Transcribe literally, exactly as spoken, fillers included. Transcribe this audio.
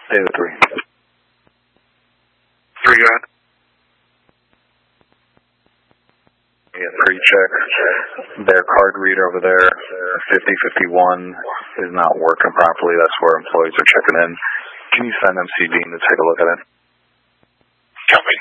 David three. Three, go ahead. Yeah, pre-check. Their card reader over there, fifty fifty-one, is not working properly. That's where employees are checking in. Can you send them C Dean to take a look at it? Copy.